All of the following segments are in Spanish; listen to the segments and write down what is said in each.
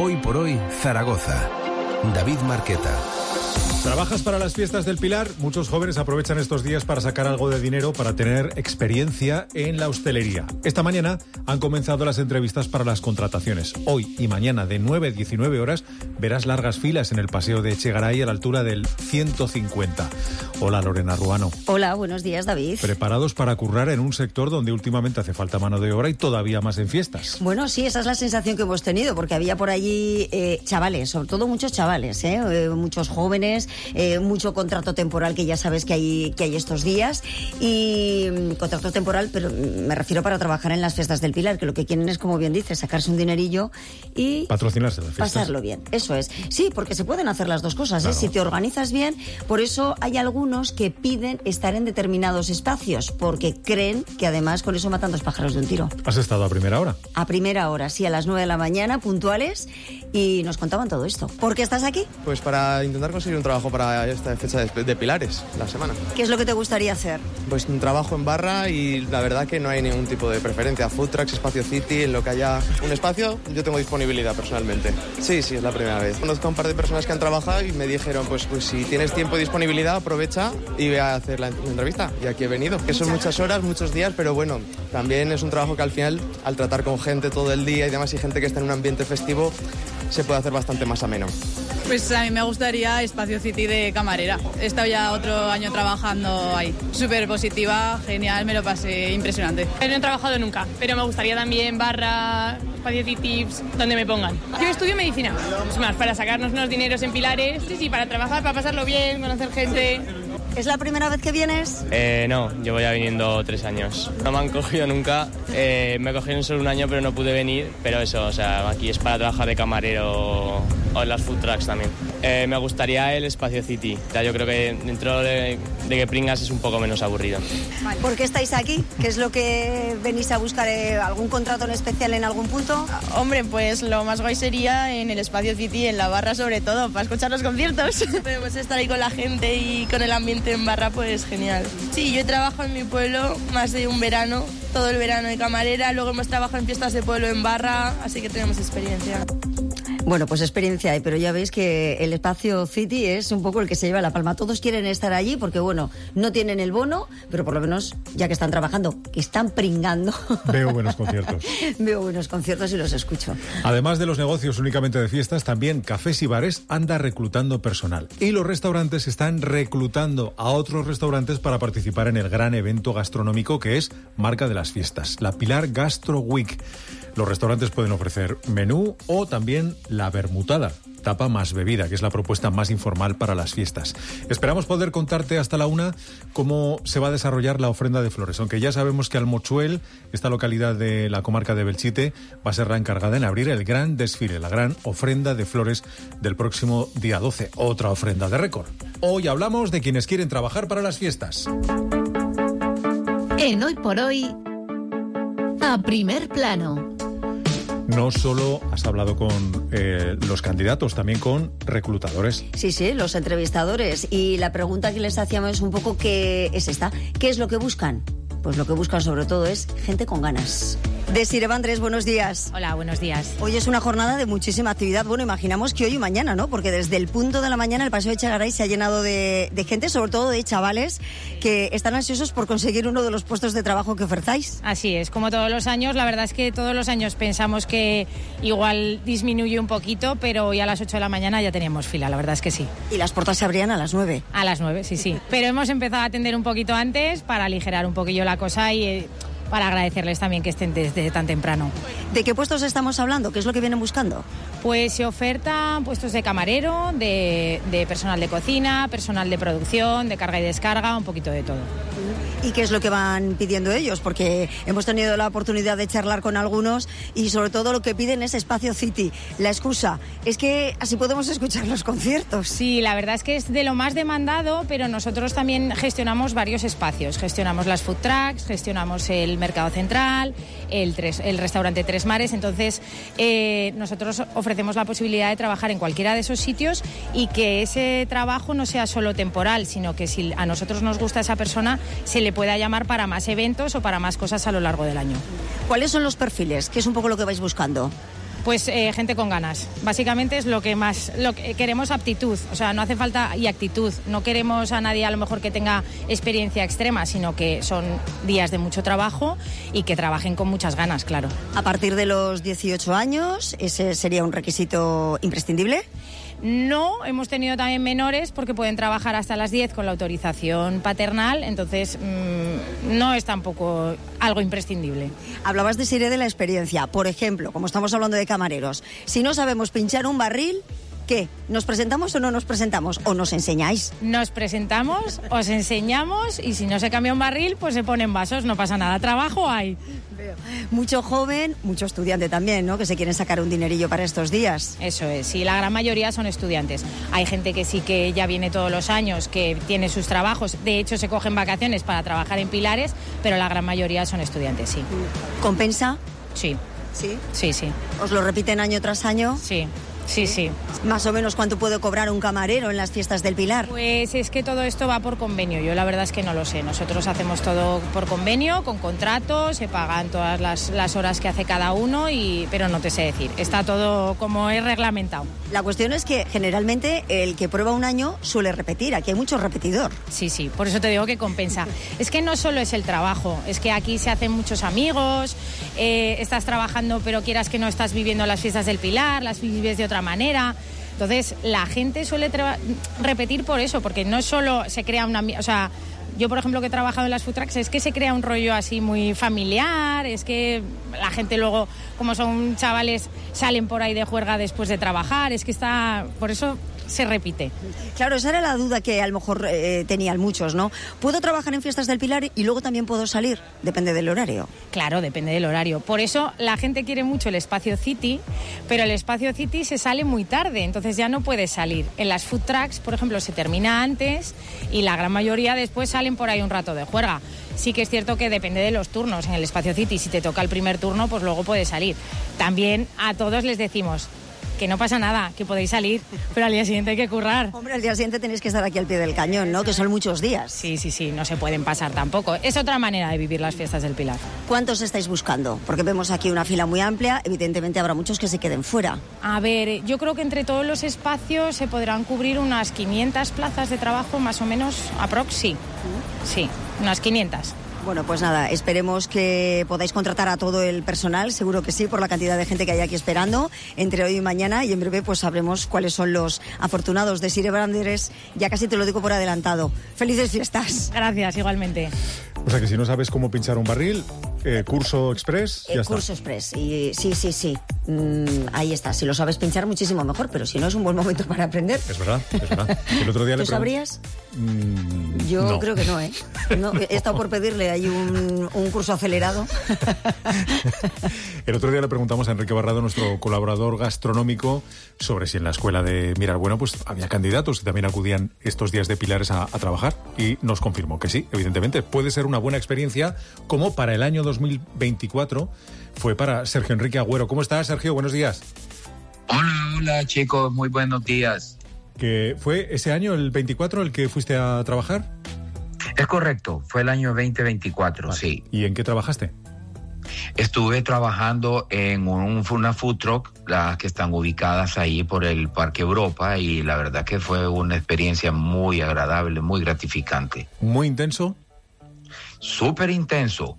Hoy por hoy, Zaragoza. David Marqueta. ¿Trabajas para las fiestas del Pilar? Muchos jóvenes aprovechan estos días para sacar algo de dinero para tener experiencia en la hostelería. Esta mañana han comenzado las entrevistas para las contrataciones. Hoy y mañana de 9 a 19 horas verás largas filas en el paseo de Echegaray a la altura del 150. Hola, Lorena Ruano. Hola, buenos días, David. ¿Preparados para currar en un sector donde últimamente hace falta mano de obra y todavía más en fiestas? Bueno, sí, esa es la sensación que hemos tenido, porque había por allí chavales, sobre todo muchos chavales, muchos jóvenes, mucho contrato temporal, que ya sabes que hay estos días, y contrato temporal, pero me refiero para trabajar en las fiestas del Pilar, que lo que quieren es, como bien dices, sacarse un dinerillo y patrocinarse las fiestas. Pasarlo bien, eso es. Sí, porque se pueden hacer las dos cosas, claro. Si te organizas bien. Por eso hay algunos que piden estar en determinados espacios, porque creen que además con eso matan dos pájaros de un tiro. ¿Has estado a primera hora? A primera hora, sí, a las 9 de la mañana, puntuales, y nos contaban todo esto. ¿Por qué estás aquí? Pues para intentar conseguir un trabajo para esta fecha de Pilares, la semana. ¿Qué es lo que te gustaría hacer? Pues un trabajo en barra y la verdad que no hay ningún tipo de preferencia. Food trucks, espacio city, en lo que haya un espacio, yo tengo disponibilidad personalmente. Sí, es la primera vez. Conozco a un par de personas que han trabajado y me dijeron, pues si tienes tiempo y disponibilidad, aprovecha y ve a hacer la entrevista. Y aquí he venido. Que son muchas horas, muchos días, pero bueno, también es un trabajo que al final, al tratar con gente todo el día y demás, y gente que está en un ambiente festivo, se puede hacer bastante más ameno. Pues a mí me gustaría Espacio City de camarera. He estado ya otro año trabajando ahí. Súper positiva, genial, me lo pasé impresionante. No he trabajado nunca, pero me gustaría también barra, Espacio City, donde me pongan. Yo estudio medicina, es más, para sacarnos unos dineros en Pilares, sí, para trabajar, para pasarlo bien, conocer gente. ¿Es la primera vez que vienes? No, llevo ya viniendo 3 años. No me han cogido nunca, me cogieron solo un año pero no pude venir, pero eso, o sea, aquí es para trabajar de camarero o en las food trucks también. Me gustaría el Espacio City, ya yo creo que dentro de que pringas es un poco menos aburrido. ¿Por qué estáis aquí? ¿Qué es lo que venís a buscar? ¿Algún contrato en especial en algún punto? Hombre, pues lo más guay sería en el Espacio City, en la barra sobre todo, para escuchar los conciertos. Podemos estar ahí con la gente y con el ambiente en barra, pues genial. Sí, yo trabajo en mi pueblo más de un verano, todo el verano de camarera, luego hemos trabajado en fiestas de pueblo en barra, así que tenemos experiencia. Bueno, pues experiencia hay, pero ya veis que el Espacio City es un poco el que se lleva la palma. Todos quieren estar allí porque, bueno, no tienen el bono, pero por lo menos, ya que están trabajando, que están pringando. Veo buenos conciertos. Veo buenos conciertos y los escucho. Además de los negocios únicamente de fiestas, también cafés y bares anda reclutando personal. Y los restaurantes están reclutando a otros restaurantes para participar en el gran evento gastronómico que es marca de las fiestas, la Pilar Gastro Week. Los restaurantes pueden ofrecer menú o también la vermutada, tapa más bebida, que es la propuesta más informal para las fiestas. Esperamos poder contarte hasta la 1 cómo se va a desarrollar la ofrenda de flores, aunque ya sabemos que Almochuel, esta localidad de la comarca de Belchite, va a ser la encargada en abrir el gran desfile, la gran ofrenda de flores del próximo día 12, otra ofrenda de récord. Hoy hablamos de quienes quieren trabajar para las fiestas. En Hoy por Hoy, a primer plano. No solo has hablado con los candidatos, también con reclutadores. Sí, los entrevistadores. Y la pregunta que les hacíamos es un poco ¿qué es esta? ¿Qué es lo que buscan? Pues lo que buscan sobre todo es gente con ganas. Desiree Vandrés, buenos días. Hola, buenos días. Hoy es una jornada de muchísima actividad. Bueno, imaginamos que hoy y mañana, ¿no? Porque desde el punto de la mañana el paseo de Echegaray se ha llenado de gente, sobre todo de chavales, que están ansiosos por conseguir uno de los puestos de trabajo que ofertáis. Así es, como todos los años. La verdad es que todos los años pensamos que igual disminuye un poquito, pero hoy a las 8 de la mañana ya teníamos fila, la verdad es que sí. Y las puertas se abrían a las 9. A las 9, sí. Pero hemos empezado a atender un poquito antes para aligerar un poquillo la cosa y para agradecerles también que estén desde tan temprano. ¿De qué puestos estamos hablando? ¿Qué es lo que vienen buscando? Pues se ofertan puestos de camarero, de personal de cocina, personal de producción, de carga y descarga, un poquito de todo. ¿Y qué es lo que van pidiendo ellos? Porque hemos tenido la oportunidad de charlar con algunos y sobre todo lo que piden es Espacio City. La excusa es que así podemos escuchar los conciertos. Sí, la verdad es que es de lo más demandado, pero nosotros también gestionamos varios espacios. Gestionamos las food trucks, gestionamos el mercado central, el restaurante Tres Mares. Entonces, nosotros ofrecemos la posibilidad de trabajar en cualquiera de esos sitios y que ese trabajo no sea solo temporal, sino que si a nosotros nos gusta esa persona, se le pueda llamar para más eventos o para más cosas a lo largo del año. ¿Cuáles son los perfiles? ¿Qué es un poco lo que vais buscando? Pues gente con ganas. Básicamente es lo que queremos, aptitud. O sea, no hace falta y actitud. No queremos a nadie a lo mejor que tenga experiencia extrema, sino que son días de mucho trabajo y que trabajen con muchas ganas, claro. A partir de los 18 años, ¿ese sería un requisito imprescindible? No, hemos tenido también menores porque pueden trabajar hasta las 10 con la autorización paternal, entonces no es tampoco algo imprescindible. Hablabas de Sire de la experiencia. Por ejemplo, como estamos hablando de camareros, si no sabemos pinchar un barril, ¿qué? ¿Nos presentamos o no nos presentamos? ¿O nos enseñáis? Nos presentamos, os enseñamos y si no se cambia un barril, pues se ponen vasos, no pasa nada. Trabajo hay. Mucho joven, mucho estudiante también, ¿no? Que se quieren sacar un dinerillo para estos días. Eso es, sí, la gran mayoría son estudiantes. Hay gente que sí que ya viene todos los años, que tiene sus trabajos, de hecho se cogen vacaciones para trabajar en Pilares, pero la gran mayoría son estudiantes, sí. ¿Compensa? Sí. ¿Sí? Sí, sí. ¿Os lo repiten año tras año? Sí. Sí, sí. ¿Más o menos cuánto puede cobrar un camarero en las fiestas del Pilar? Pues es que todo esto va por convenio. Yo la verdad es que no lo sé. Nosotros hacemos todo por convenio, con contrato, se pagan todas las horas que hace cada uno, pero no te sé decir. Está todo como es reglamentado. La cuestión es que generalmente el que prueba un año suele repetir. Aquí hay mucho repetidor. Sí, sí. Por eso te digo que compensa. Es que no solo es el trabajo. Es que aquí se hacen muchos amigos. Estás trabajando, pero quieras que no estás viviendo las fiestas del Pilar, las vives de otra manera. Entonces la gente suele repetir por eso, porque no solo se crea o sea, yo por ejemplo que he trabajado en las food trucks, es que se crea un rollo así muy familiar, es que la gente luego, como son chavales, salen por ahí de juerga después de trabajar, es que por eso se repite. Claro, esa era la duda que a lo mejor tenían muchos, ¿no? ¿Puedo trabajar en fiestas del Pilar y luego también puedo salir? Depende del horario. Claro, depende del horario. Por eso la gente quiere mucho el espacio City, pero el espacio City se sale muy tarde, entonces ya no puedes salir. En las food trucks, por ejemplo, se termina antes y la gran mayoría después salen por ahí un rato de juerga. Sí que es cierto que depende de los turnos. En el espacio City, si te toca el primer turno, pues luego puedes salir. También a todos les decimos que no pasa nada, que podéis salir, pero al día siguiente hay que currar. Hombre, al día siguiente tenéis que estar aquí al pie del cañón, ¿no? Que son muchos días. Sí, sí, sí, no se pueden pasar tampoco. Es otra manera de vivir las fiestas del Pilar. ¿Cuántos estáis buscando? Porque vemos aquí una fila muy amplia, evidentemente habrá muchos que se queden fuera. A ver, yo creo que entre todos los espacios se podrán cubrir unas 500 plazas de trabajo, más o menos, aprox, sí. Sí, unas 500. Bueno, pues nada, esperemos que podáis contratar a todo el personal, seguro que sí, por la cantidad de gente que hay aquí esperando, entre hoy y mañana, y en breve pues sabremos cuáles son los afortunados de Sire Branderes. Ya casi te lo digo por adelantado. ¡Felices fiestas! Gracias, igualmente. O sea que si no sabes cómo pinchar un barril, curso express, ya está. Curso express, y sí. Ahí está, si lo sabes pinchar muchísimo mejor, pero si no es un buen momento para aprender. Es verdad. El otro día ¿Tú sabrías? Yo no. Creo que no, ¿eh? No, he estado por pedirle ahí un curso acelerado. El otro día le preguntamos a Enrique Barrado, nuestro colaborador gastronómico, sobre si en la escuela de Miralbueno pues había candidatos que también acudían estos días de Pilares a trabajar, y nos confirmó que sí, evidentemente. Puede ser una buena experiencia, como para el año 2024 fue para Sergio Enrique Agüero. ¿Cómo estás, Sergio? Buenos días. Hola chicos, muy buenos días. ¿Que fue ese año, el 24, el que fuiste a trabajar? Es correcto, fue el año 2024, vale. Sí. ¿Y en qué trabajaste? Estuve trabajando en una food truck, las que están ubicadas ahí por el Parque Europa, y la verdad que fue una experiencia muy agradable, muy gratificante. ¿Muy intenso? Súper intenso,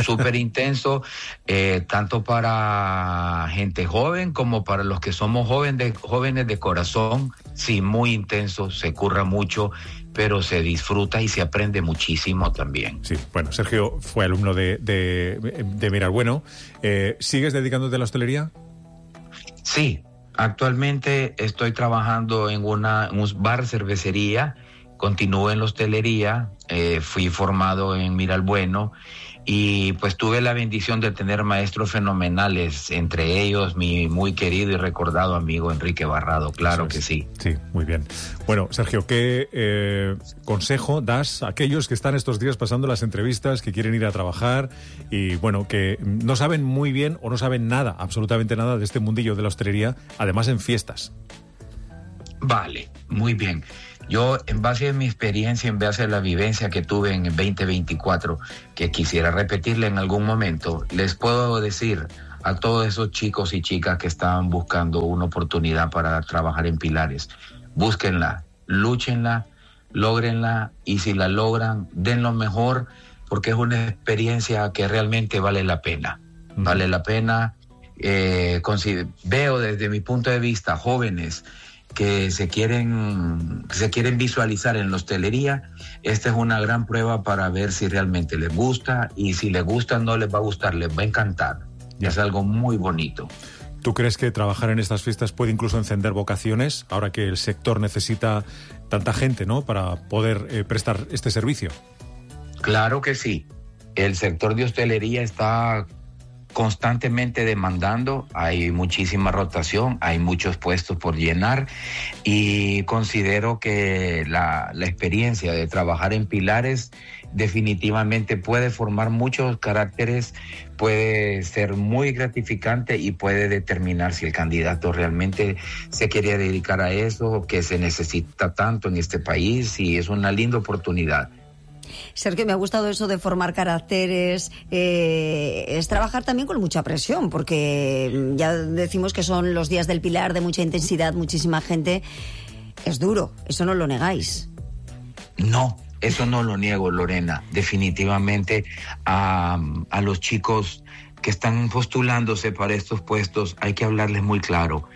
tanto para gente joven como para los que somos jóvenes de corazón. Sí, muy intenso, se curra mucho, pero se disfruta y se aprende muchísimo también. Sí, bueno, Sergio fue alumno de Miralbueno. ¿Sigues dedicándote a la hostelería? Sí, actualmente estoy trabajando en un bar cervecería. Continúo en la hostelería, fui formado en Miralbueno y pues tuve la bendición de tener maestros fenomenales, entre ellos mi muy querido y recordado amigo Enrique Barrado, claro que sí. Sí, muy bien. Bueno, Sergio, ¿qué consejo das a aquellos que están estos días pasando las entrevistas, que quieren ir a trabajar y bueno, que no saben muy bien o no saben nada, absolutamente nada de este mundillo de la hostelería, además en fiestas? Vale, muy bien. Yo, en base a mi experiencia, en base a la vivencia que tuve en el 2024, que quisiera repetirla en algún momento, les puedo decir a todos esos chicos y chicas que están buscando una oportunidad para trabajar en Pilares. Búsquenla, lúchenla, lógrenla, y si la logran, den lo mejor, porque es una experiencia que realmente vale la pena. Vale la pena. Veo desde mi punto de vista jóvenes que se quieren visualizar en la hostelería. Esta es una gran prueba para ver si realmente les gusta, y si les gusta no les va a gustar, les va a encantar. Ya. Es algo muy bonito. ¿Tú crees que trabajar en estas fiestas puede incluso encender vocaciones, ahora que el sector necesita tanta gente, ¿no?, para poder prestar este servicio? Claro que sí. El sector de hostelería está constantemente demandando, hay muchísima rotación, hay muchos puestos por llenar, y considero que la experiencia de trabajar en Pilares definitivamente puede formar muchos caracteres, puede ser muy gratificante y puede determinar si el candidato realmente se quiere dedicar a eso, que se necesita tanto en este país, y es una linda oportunidad. Sergio, me ha gustado eso de formar caracteres. Es trabajar también con mucha presión, porque ya decimos que son los días del Pilar de mucha intensidad, muchísima gente. Es duro, eso no lo negáis. No, eso no lo niego, Lorena. Definitivamente a los chicos que están postulándose para estos puestos hay que hablarles muy claro.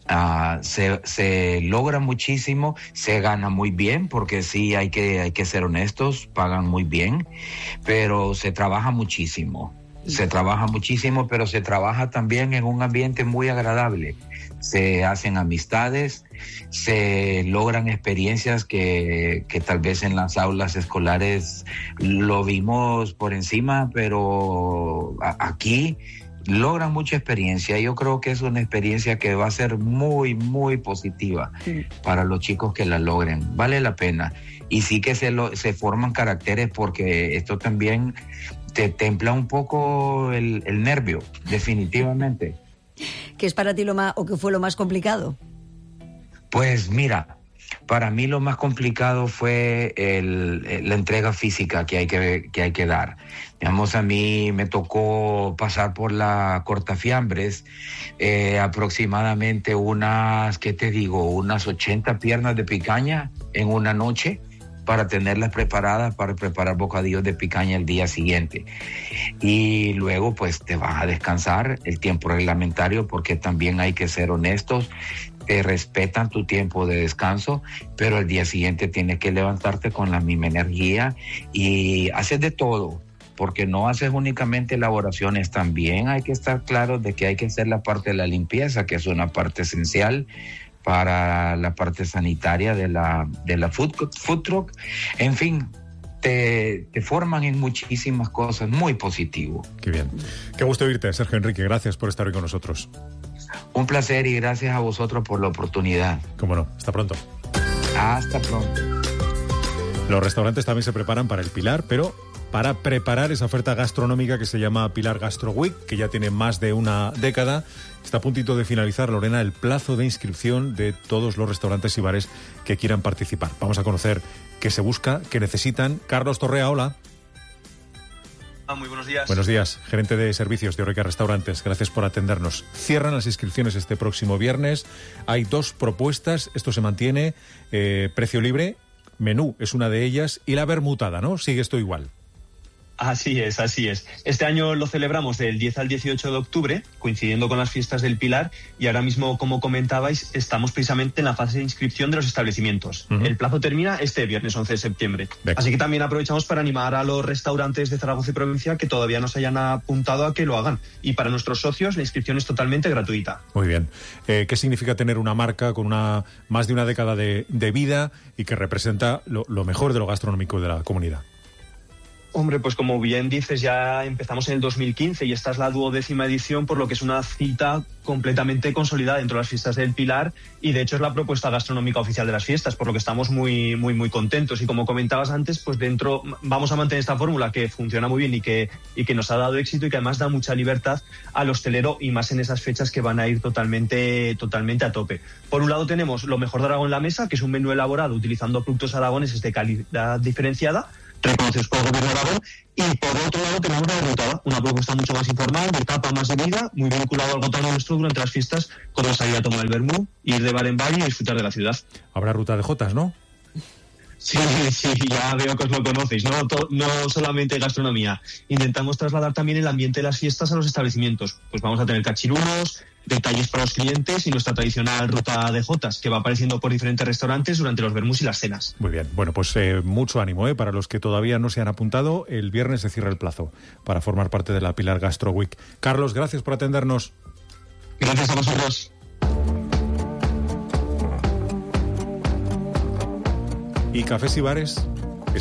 Se logra muchísimo, se gana muy bien, porque sí hay que ser honestos, pagan muy bien, pero se trabaja muchísimo. Se trabaja muchísimo, pero se trabaja también en un ambiente muy agradable. Se hacen amistades, se logran experiencias que tal vez en las aulas escolares lo vimos por encima, pero aquí logran mucha experiencia. Yo creo que es una experiencia que va a ser muy, muy positiva para los chicos que la logren. Vale la pena. Y sí que se forman caracteres, porque esto también te templa un poco el nervio, definitivamente. ¿Qué es para ti o qué fue lo más complicado? Pues mira, para mí lo más complicado fue la entrega física que hay que dar. Digamos, a mí me tocó pasar por la Cortafiambres, aproximadamente unas 80 piernas de picaña en una noche, para tenerlas preparadas para preparar bocadillos de picaña el día siguiente. Y luego pues te vas a descansar el tiempo reglamentario, porque también hay que ser honestos, te respetan tu tiempo de descanso, pero el día siguiente tienes que levantarte con la misma energía y haces de todo, porque no haces únicamente elaboraciones, también hay que estar claros de que hay que hacer la parte de la limpieza, que es una parte esencial para la parte sanitaria de la food truck. En fin, te forman en muchísimas cosas, muy positivo. Qué bien. Qué gusto oírte, Sergio Enrique. Gracias por estar hoy con nosotros. Un placer, y gracias a vosotros por la oportunidad. Cómo no. Hasta pronto. Hasta pronto. Los restaurantes también se preparan para el Pilar, pero para preparar esa oferta gastronómica que se llama Pilar Gastro Week, que ya tiene más de una década. Está a puntito de finalizar, Lorena, el plazo de inscripción de todos los restaurantes y bares que quieran participar. Vamos a conocer qué se busca, qué necesitan. Carlos Torrea, hola. Muy buenos días. Buenos días, gerente de servicios de Horeca Restaurantes. Gracias por atendernos. Cierran las inscripciones este próximo viernes. Hay 2 propuestas, esto se mantiene, precio libre, menú es una de ellas, y la bermutada, ¿no? Sigue esto igual. Así es, así es. Este año lo celebramos del 10 al 18 de octubre, coincidiendo con las fiestas del Pilar, y ahora mismo, como comentabais, estamos precisamente en la fase de inscripción de los establecimientos. El plazo termina este viernes 11 de septiembre. Así que también aprovechamos para animar a los restaurantes de Zaragoza y provincia que todavía no se hayan apuntado a que lo hagan. Y para nuestros socios la inscripción es totalmente gratuita. Muy bien. ¿Qué significa tener una marca con más de una década de vida y que representa lo mejor de lo gastronómico de la comunidad? Hombre, pues como bien dices, ya empezamos en el 2015 y esta es la 12ª edición, por lo que es una cita completamente consolidada dentro de las fiestas del Pilar, y de hecho es la propuesta gastronómica oficial de las fiestas, por lo que estamos muy, muy, muy contentos. Y como comentabas antes, pues dentro vamos a mantener esta fórmula que funciona muy bien y que nos ha dado éxito, y que además da mucha libertad al hostelero, y más en esas fechas que van a ir totalmente a tope. Por un lado tenemos lo mejor de Aragón en la mesa, que es un menú elaborado utilizando productos aragoneses de calidad diferenciada, reconocidos por el Gobierno de Aragón. Y por otro lado tenemos la derrotada, una propuesta mucho más informal, de tapa más de vida, muy vinculado al gotano nuestro durante las fiestas, con la salida a tomar el vermú, ir de bar en bar y disfrutar de la ciudad. Habrá ruta de jotas, ¿no? Sí, ya veo que os lo conocéis, no solamente gastronomía. Intentamos trasladar también el ambiente de las fiestas a los establecimientos. Pues vamos a tener cachirulos, detalles para los clientes y nuestra tradicional ruta de jotas, que va apareciendo por diferentes restaurantes durante los vermús y las cenas. Muy bien, bueno, pues mucho ánimo, para los que todavía no se han apuntado. El viernes se cierra el plazo para formar parte de la Pilar Gastro Week. Carlos, gracias por atendernos. Gracias a vosotros. ¿Y cafés y bares?